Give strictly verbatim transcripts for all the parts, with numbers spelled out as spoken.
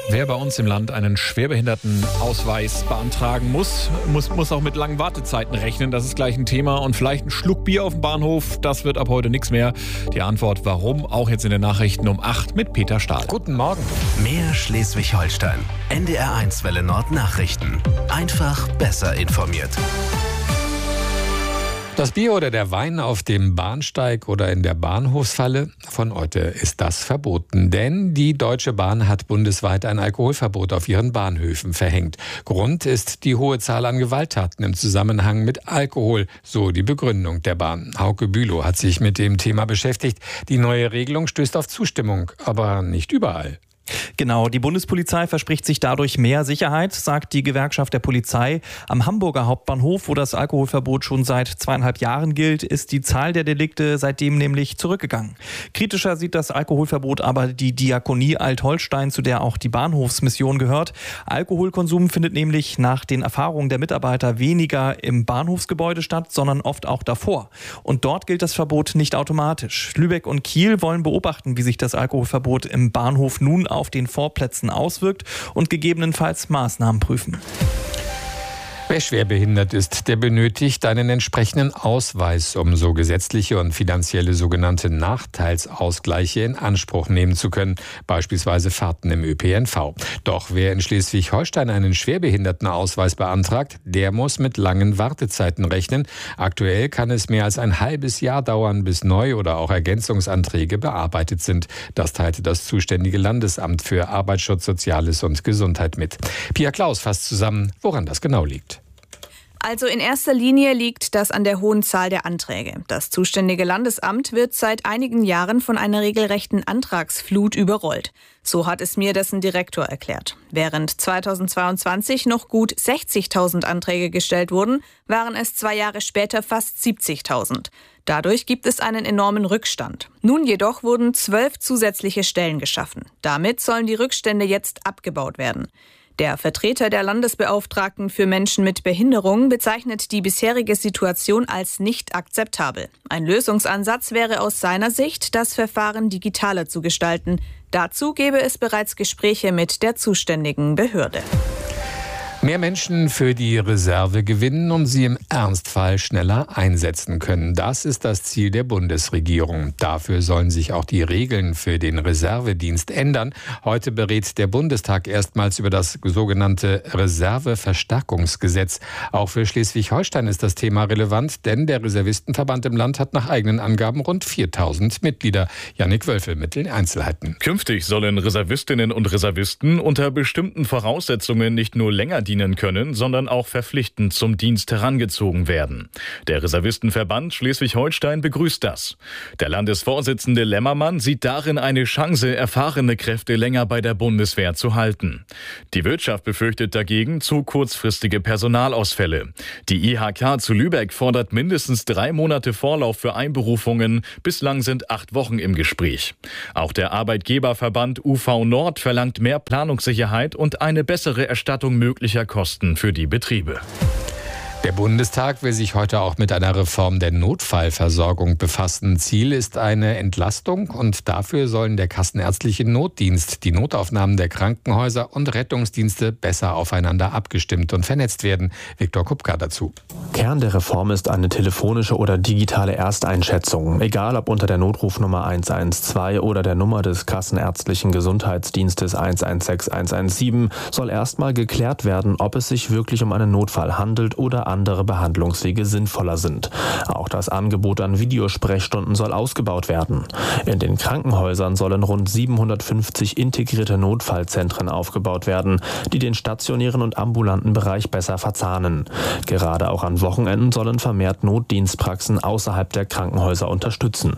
Wer bei uns im Land einen Schwerbehindertenausweis beantragen muss, muss, muss auch mit langen Wartezeiten rechnen. Das ist gleich ein Thema. Und vielleicht ein Schluck Bier auf dem Bahnhof, das wird ab heute nichts mehr. Die Antwort, warum, auch jetzt in den Nachrichten um acht mit Peter Stahl. Guten Morgen. Mehr Schleswig-Holstein. N D R eins Welle Nord Nachrichten. Einfach besser informiert. Das Bier oder der Wein auf dem Bahnsteig oder in der Bahnhofshalle? Von heute ist das verboten, denn die Deutsche Bahn hat bundesweit ein Alkoholverbot auf ihren Bahnhöfen verhängt. Grund ist die hohe Zahl an Gewalttaten im Zusammenhang mit Alkohol, so die Begründung der Bahn. Hauke Bülow hat sich mit dem Thema beschäftigt. Die neue Regelung stößt auf Zustimmung, aber nicht überall. Genau, die Bundespolizei verspricht sich dadurch mehr Sicherheit, sagt die Gewerkschaft der Polizei. Am Hamburger Hauptbahnhof, wo das Alkoholverbot schon seit zweieinhalb Jahren gilt, ist die Zahl der Delikte seitdem nämlich zurückgegangen. Kritischer sieht das Alkoholverbot aber die Diakonie Alt-Holstein, zu der auch die Bahnhofsmission gehört. Alkoholkonsum findet nämlich nach den Erfahrungen der Mitarbeiter weniger im Bahnhofsgebäude statt, sondern oft auch davor. Und dort gilt das Verbot nicht automatisch. Lübeck und Kiel wollen beobachten, wie sich das Alkoholverbot im Bahnhof nun auf den Vorplätzen auswirkt und gegebenenfalls Maßnahmen prüfen. Wer schwerbehindert ist, der benötigt einen entsprechenden Ausweis, um so gesetzliche und finanzielle sogenannte Nachteilsausgleiche in Anspruch nehmen zu können, beispielsweise Fahrten im Ö P N V. Doch wer in Schleswig-Holstein einen Schwerbehindertenausweis beantragt, der muss mit langen Wartezeiten rechnen. Aktuell kann es mehr als ein halbes Jahr dauern, bis Neu- oder auch Ergänzungsanträge bearbeitet sind. Das teilte das zuständige Landesamt für Arbeitsschutz, Soziales und Gesundheit mit. Pia Klaus fasst zusammen, woran das genau liegt. Also in erster Linie liegt das an der hohen Zahl der Anträge. Das zuständige Landesamt wird seit einigen Jahren von einer regelrechten Antragsflut überrollt. So hat es mir dessen Direktor erklärt. Während zweitausendzweiundzwanzig noch gut sechzigtausend Anträge gestellt wurden, waren es zwei Jahre später fast siebzigtausend. Dadurch gibt es einen enormen Rückstand. Nun jedoch wurden zwölf zusätzliche Stellen geschaffen. Damit sollen die Rückstände jetzt abgebaut werden. Der Vertreter der Landesbeauftragten für Menschen mit Behinderung bezeichnet die bisherige Situation als nicht akzeptabel. Ein Lösungsansatz wäre aus seiner Sicht, das Verfahren digitaler zu gestalten. Dazu gäbe es bereits Gespräche mit der zuständigen Behörde. Mehr Menschen für die Reserve gewinnen, um sie im Ernstfall schneller einsetzen können. Das ist das Ziel der Bundesregierung. Dafür sollen sich auch die Regeln für den Reservedienst ändern. Heute berät der Bundestag erstmals über das sogenannte Reserveverstärkungsgesetz. Auch für Schleswig-Holstein ist das Thema relevant, denn der Reservistenverband im Land hat nach eigenen Angaben rund viertausend Mitglieder. Jannik Wölfel mit den Einzelheiten. Künftig sollen Reservistinnen und Reservisten unter bestimmten Voraussetzungen nicht nur länger dienen können, sondern auch verpflichtend zum Dienst herangezogen werden. Der Reservistenverband Schleswig-Holstein begrüßt das. Der Landesvorsitzende Lämmermann sieht darin eine Chance, erfahrene Kräfte länger bei der Bundeswehr zu halten. Die Wirtschaft befürchtet dagegen zu kurzfristige Personalausfälle. Die I H K zu Lübeck fordert mindestens drei Monate Vorlauf für Einberufungen. Bislang sind acht Wochen im Gespräch. Auch der Arbeitgeberverband U V Nord verlangt mehr Planungssicherheit und eine bessere Erstattung möglicher Kosten für die Betriebe. Der Bundestag will sich heute auch mit einer Reform der Notfallversorgung befassen. Ziel ist eine Entlastung und dafür sollen der kassenärztliche Notdienst, die Notaufnahmen der Krankenhäuser und Rettungsdienste besser aufeinander abgestimmt und vernetzt werden. Viktor Kupka dazu. Kern der Reform ist eine telefonische oder digitale Ersteinschätzung. Egal ob unter der Notrufnummer eins eins zwei oder der Nummer des kassenärztlichen Gesundheitsdienstes eins eins sechs eins eins sieben soll erstmal geklärt werden, ob es sich wirklich um einen Notfall handelt oder andere Behandlungswege sinnvoller sind. Auch das Angebot an Videosprechstunden soll ausgebaut werden. In den Krankenhäusern sollen rund siebenhundertfünfzig integrierte Notfallzentren aufgebaut werden, die den stationären und ambulanten Bereich besser verzahnen. Gerade auch an Wochenenden sollen vermehrt Notdienstpraxen außerhalb der Krankenhäuser unterstützen.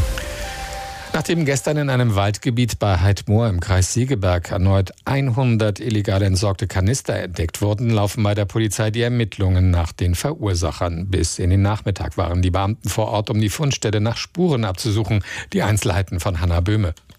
Nachdem gestern in einem Waldgebiet bei Heidmoor im Kreis Segeberg erneut hundert illegal entsorgte Kanister entdeckt wurden, laufen bei der Polizei die Ermittlungen nach den Verursachern. Bis in den Nachmittag waren die Beamten vor Ort, um die Fundstelle nach Spuren abzusuchen. Die Einzelheiten von Hanna Böhme.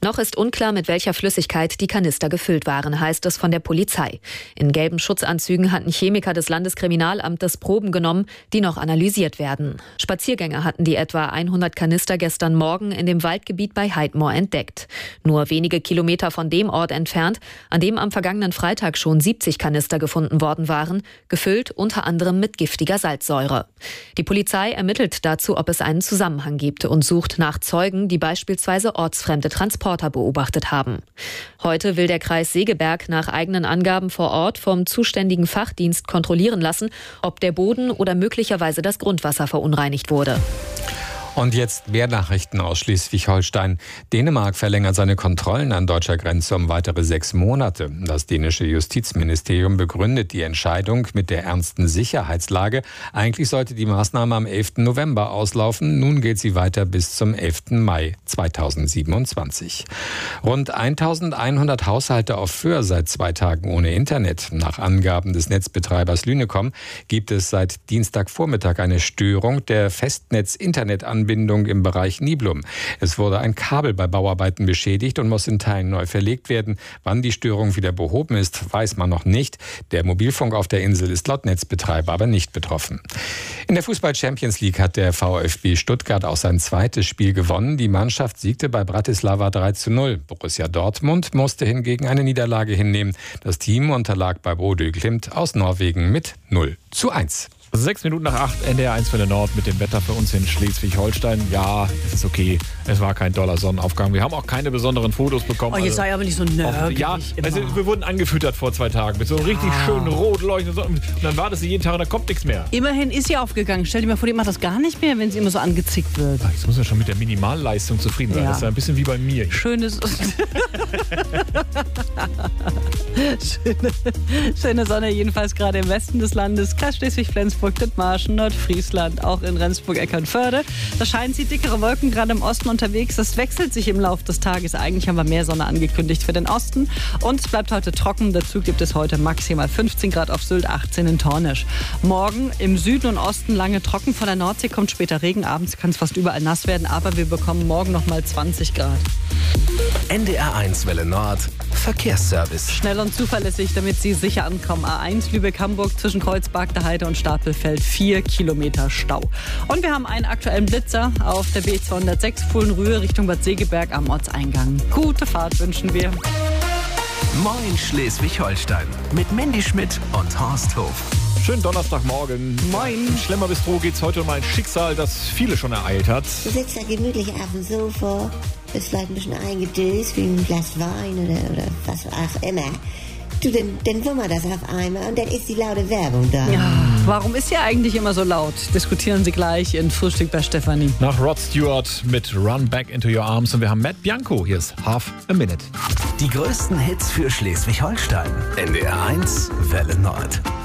Noch ist unklar, mit welcher Flüssigkeit die Kanister gefüllt waren, heißt es von der Polizei. In gelben Schutzanzügen hatten Chemiker des Landeskriminalamtes Proben genommen, die noch analysiert werden. Spaziergänger hatten die etwa hundert Kanister gestern Morgen in dem Waldgebiet bei Heidmoor entdeckt. Nur wenige Kilometer von dem Ort entfernt, an dem am vergangenen Freitag schon siebzig Kanister gefunden worden waren, gefüllt unter anderem mit giftiger Salzsäure. Die Polizei ermittelt dazu, ob es einen Zusammenhang gibt und sucht nach Zeugen, die beispielsweise ortsfremde Transporter beobachtet haben. Heute will der Kreis Segeberg nach eigenen Angaben vor Ort vom zuständigen Fachdienst kontrollieren lassen, ob der Boden oder möglicherweise das Grundwasser verunreinigt wurde. Und jetzt mehr Nachrichten aus Schleswig-Holstein. Dänemark verlängert seine Kontrollen an deutscher Grenze um weitere sechs Monate. Das dänische Justizministerium begründet die Entscheidung mit der ernsten Sicherheitslage. Eigentlich sollte die Maßnahme am elften November auslaufen. Nun geht sie weiter bis zum elften Mai zweitausendsiebenundzwanzig. Rund eintausendeinhundert Haushalte auf Föhr seit zwei Tagen ohne Internet. Nach Angaben des Netzbetreibers Lynecom gibt es seit Dienstagvormittag eine Störung der Festnetz-Internetanbindung im Bereich Niblum. Es wurde ein Kabel bei Bauarbeiten beschädigt und muss in Teilen neu verlegt werden. Wann die Störung wieder behoben ist, weiß man noch nicht. Der Mobilfunk auf der Insel ist laut Netzbetreiber aber nicht betroffen. In der Fußball-Champions League hat der VfB Stuttgart auch sein zweites Spiel gewonnen. Die Mannschaft siegte bei Bratislava drei zu null. Borussia Dortmund musste hingegen eine Niederlage hinnehmen. Das Team unterlag bei Bodø Glimt aus Norwegen mit null zu eins. Sechs Minuten nach acht, N D R eins Welle Nord mit dem Wetter für uns in Schleswig-Holstein. Ja, es ist okay. Es war kein doller Sonnenaufgang. Wir haben auch keine besonderen Fotos bekommen. Oh, jetzt sei aber nicht so nörgelig. Ja, also wir wurden angefüttert vor zwei Tagen mit so einem richtig ah. schönen rot leuchtenden Sonnen. Und dann wartest du jeden Tag und da kommt nichts mehr. Immerhin ist sie aufgegangen. Stell dir mal vor, die macht das gar nicht mehr, wenn sie immer so angezickt wird. Ach, jetzt muss ja schon mit der Minimalleistung zufrieden sein. Ja. Das ist ja ein bisschen wie bei mir. Schönes... schöne, schöne Sonne jedenfalls gerade im Westen des Landes. Kreis Schleswig-Flensburg, Dithmarschen, Nordfriesland, auch in Rendsburg-Eckernförde. Da scheinen sie dickere Wolken gerade im Osten unterwegs. Das wechselt sich im Laufe des Tages. Eigentlich haben wir mehr Sonne angekündigt für den Osten. Und es bleibt heute trocken. Dazu gibt es heute maximal fünfzehn Grad auf Sylt, achtzehn in Tornisch. Morgen im Süden und Osten lange trocken. Von der Nordsee kommt später Regen. Abends kann es fast überall nass werden. Aber wir bekommen morgen noch mal zwanzig Grad. N D R eins Welle Nord. Verkehrsservice. Schnell und zuverlässig, damit Sie sicher ankommen. A eins Lübeck-Hamburg zwischen Kreuzberg, der Heide und Stapelfeld. Vier Kilometer Stau. Und wir haben einen aktuellen Blitzer auf der B zweihundertsechs Fohlen-Rühe Richtung Bad Segeberg am Ortseingang. Gute Fahrt wünschen wir. Moin Schleswig-Holstein mit Mandy Schmidt und Horst Hof. Schönen Donnerstagmorgen. Moin. Im Schlemmerbistro geht es heute um ein Schicksal, das viele schon ereilt hat. Du sitzt da gemütlich auf dem Sofa, bist vielleicht ein bisschen eingedöst wie ein Glas Wein oder, oder was auch immer. Du, dann, dann wummert das auf einmal und dann ist die laute Werbung da. Ja, warum ist sie eigentlich immer so laut? Diskutieren Sie gleich in Frühstück bei Stefanie. Nach Rod Stewart mit Run Back Into Your Arms und wir haben Matt Bianco. Hier ist Half a Minute. Die größten Hits für Schleswig-Holstein. N D R eins Welle Nord.